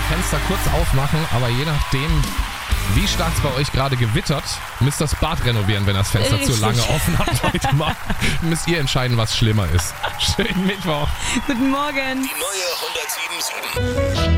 Fenster kurz aufmachen, aber je nachdem, wie stark es bei euch gerade gewittert, müsst das Bad renovieren, wenn das Fenster zu lange offen habt heute mal. Müsst ihr entscheiden, was schlimmer ist. Schönen Mittwoch. Guten Morgen. Die neue 107.7.